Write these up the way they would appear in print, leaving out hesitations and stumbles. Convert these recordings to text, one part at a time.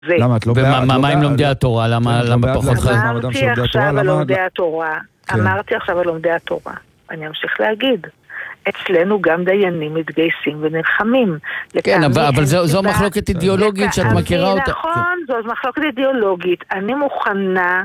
למה את לא בעד? מה עם לומדי התורה? למה פחות חיים? אמרתי עכשיו על לומדי התורה. אני אמשיך להגיד. אצלנו גם דיינים מתגייסים ונלחמים. כן, אבל זו מחלוקת אידיאולוגית שאת מכירה אותה. נכון, זו מחלוקת אידיאולוגית. אני מוכנה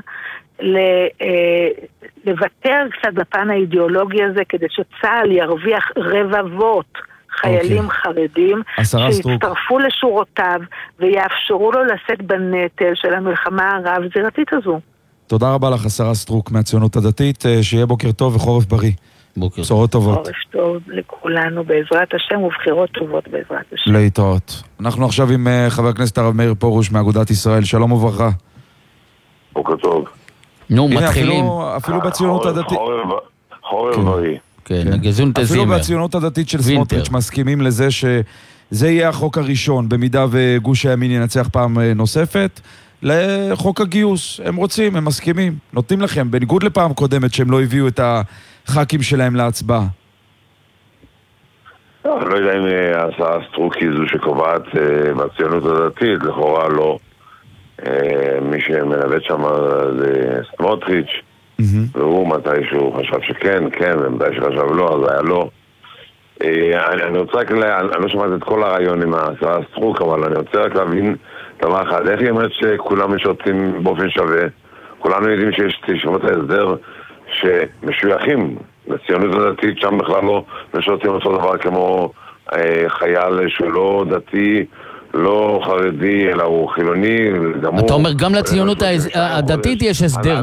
לוותר קצת בפן האידיאולוגי הזה, כדי שצה"ל ירוויח רבבות חיילים חרדים שיצטרפו לשורותיו ויאפשרו לו לשאת בנטל של המלחמה הרב-זירתית הזו. תודה רבה לך, השרה סטרוק מהציונות הדתית, שיהיה בוקר טוב וחורף בריא. בשורות טובות. חורף טוב לכולנו בעזרת השם ובחירות טובות בעזרת השם. להתראות. אנחנו עכשיו עם חבר הכנסת הרב מאיר פרוש מאגודת ישראל. שלום וברכה. בוקר טוב. נו, מתחילים. אפילו בציונות הדתית. חורף בריא. כן, הגזונט אפילו הזימר. בציונות הדתית של סמוטריץ' מסכימים לזה שזה יהיה החוק הראשון, במידה וגוש הימין ינצח פעם נוספת, לחוק הגיוס. הם רוצים, הם מסכימים. נותנים לכם, בניגוד לפעם קודמת שהם לא הביאו את הח"כים שלהם להצבעה. אני לא יודע אם השרה סטרוק היא זו שקובעת בציונות הדתית, לכאורה לא. מי שמנווט שם זה סמוטריץ', והוא מתישהו חשב שכן, כן, ומתי שחשב לא, אז היה לא. אני רוצה רק, אני לא שמעת את כל הרעיון עם השרה סטרוק, אבל אני רוצה רק להבין דבר אחד, איך היא אומרת שכולם משרתים באופן שווה? כולנו יודעים שיש ישיבות ההסדר שמשויכים לציונות הדתית, שם בכלל לא משרתים אותו דבר כמו חייל שהוא לא דתי, לא חרדי, אלא הוא חילוני, גמור. אתה אומר, גם לציונות הדתית יש הסדר.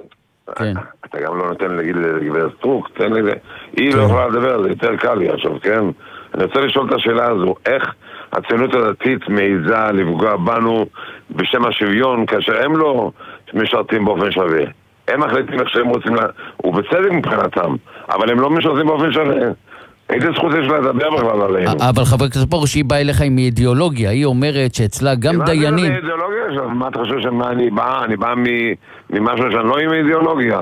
אתה גם לא נותן להגיד לגברת סטרוק, תן לי, היא לא יכולה לדבר, זה יותר קל לי עכשיו, כן? אני רוצה לשאול את השאלה הזו, איך הציונות הדתית מעיזה לפגוע בנו בשם השוויון, כאשר הם לא משרתים באופן שווה. הם מחליטים איך שהם רוצים ובצדק מבחינתם, אבל הם לא משרתים באופן שווה. איזה זכות יש לה לדבר בכלל עליהם? אבל חבר הכנסת פרוש, היא באה אליך עם אידיאולוגיה, היא אומרת שאצלה גם דיינים... מה זה אידיאולוגיה עכשיו? מה אתה חושב שמה אני בא? אני בא ממשהו שאני לא עם אידיאולוגיה.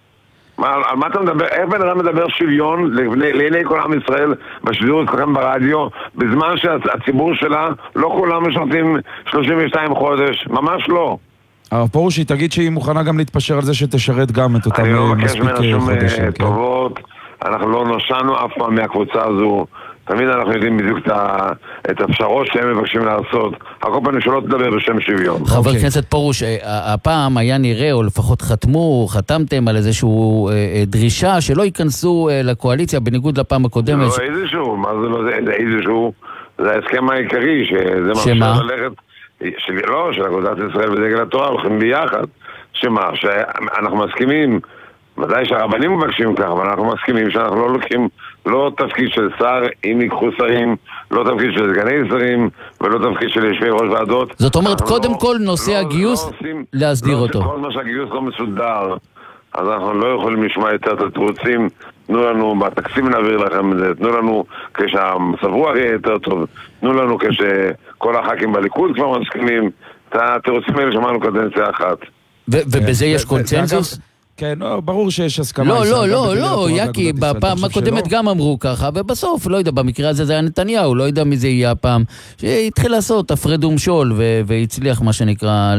על מה אתה מדבר? איך בן אדם מדבר שוויון לעיני כל עם ישראל בשידור אצלכם ברדיו, בזמן שהציבור שלה לא כולם משרתים 32 חודש? ממש לא. הרב פרוש, היא תגיד שהיא מוכנה גם להתפשר על זה שתשרת גם את אותם מספיק חודשים. אני לא מבקש ממנה שום טובות. אנחנו לא נושענו אף פעם מהקבוצה הזו. תמיד אנחנו יודעים בדיוק את הפשרות שהם מבקשים לעשות. הכל פעם שלא תדבר בשם שוויון. חבר הכנסת פרוש, הפעם היה נראה, או לפחות חתמתם על איזשהו דרישה שלא ייכנסו לקואליציה בניגוד לפעם הקודמת. לא איזשהו, מה זה לא זה איזשהו? זה ההסכם העיקרי, שזה שמה? ללכת, לא, של אגודת ישראל ודגל התורה, הולכים ביחד. שמה? שאנחנו מסכימים, ודאי שהרבנים מבקשים כך, אבל אנחנו מסכימים שאנחנו לא לוקחים לא תפקיד של שר, אם ייקחו שרים, לא תפקיד של סגני שרים, ולא תפקיד של יושבי ראש ועדות. זאת אומרת, קודם כל נושא הגיוס, להסדיר אותו. כל מה שהגיוס לא מסודר, אז אנחנו לא יכולים לשמוע יותר את התירוצים. תנו לנו, בתקציב נעביר לכם את זה, תנו לנו כשהמצב יהיה יותר טוב, תנו לנו כשכל הח"כים בליכוד כבר מסכימים. את התירוצים האלה שמענו קדנציה אחת. ובזה יש קונצנזוס? כן, ברור שיש הסכמה. לא, יקי, בפעם הקודמת גם אמרו ככה, ובסוף, לא יודע, במקרה הזה זה היה נתניהו, לא יודע מי זה יהיה הפעם, שהתחיל לעשות הפרד ומשול, והצליח מה שנקרא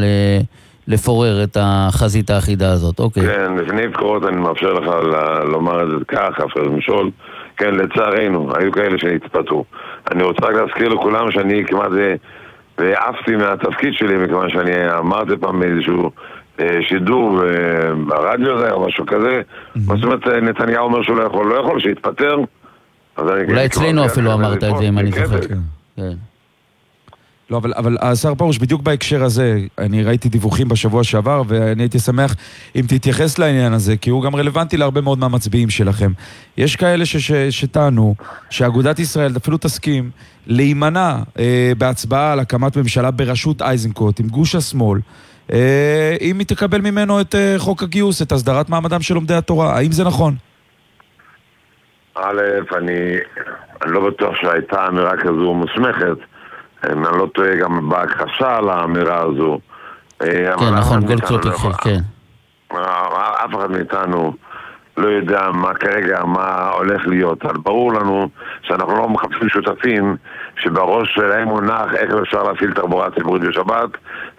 לפורר את החזית האחידה הזאת, אוקיי. כן, לפני בחירות אני מאפשר לך לומר את זה ככה, הפרד ומשול, כן, לצערנו, היו כאלה שהתפתו. אני רוצה רק להזכיר לכולם שאני כמעט ועפתי מהתפקיד שלי, מכיוון שאני אמרתי פעם איזשהו שידור ברדיו הזה או משהו כזה. זאת אומרת, נתניהו אומר שהוא לא יכול, שיתפטר. אולי אצלנו אפילו אמרת את זה, אם אני זוכר. לא, אבל השר פרוש, בדיוק בהקשר הזה, אני ראיתי דיווחים בשבוע שעבר, ואני הייתי שמח אם תתייחס לעניין הזה, כי הוא גם רלוונטי להרבה מאוד מהמצביעים שלכם. יש כאלה שטענו שאגודת ישראל אפילו תסכים להימנע בהצבעה על הקמת ממשלה בראשות איזנקוט עם גוש השמאל, אם היא תקבל ממנו את חוק הגיוס, את הסדרת מעמדם של לומדי התורה. האם זה נכון? אני לא בטוח שהייתה אמירה כזו מוסמכת. אני לא טועה גם בהכחשה על האמירה הזו. כן, נכון, גולדקנופ, כן. אף אחד מאיתנו לא יודע מה כרגע, מה הולך להיות. אבל ברור לנו שאנחנו לא מחפשים שותפים שבראש שלהם מונח איך אפשר להפעיל תחבורה ציבורית בשבת,